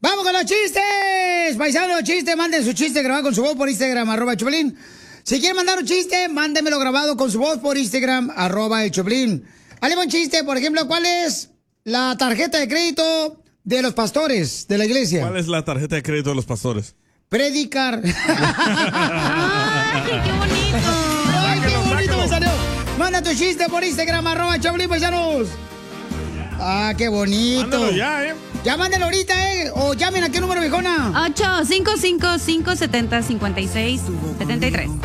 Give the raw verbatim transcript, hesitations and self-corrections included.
¡Vamos con los chistes! Paisanos, chistes, manden su chiste grabado con su voz por Instagram, arroba el Choplin. Si quieren mandar un chiste, mándenmelo grabado con su voz por Instagram, arroba el Choplin. Hazle un chiste, por ejemplo, ¿cuál es la tarjeta de crédito de los pastores de la iglesia? ¿Cuál es la tarjeta de crédito de los pastores? Predicar. ¡Ay, qué bonito! ¡Ay, qué bonito me salió! Manda tu chiste por Instagram, arroba Choplin, paisanos. Ah, qué bonito. Mándalo ya, ¿eh? Ya mándalo ahorita, ¿eh? O llamen a qué número, viejona. ocho cinco cinco, cinco siete cero, cinco seis siete tres.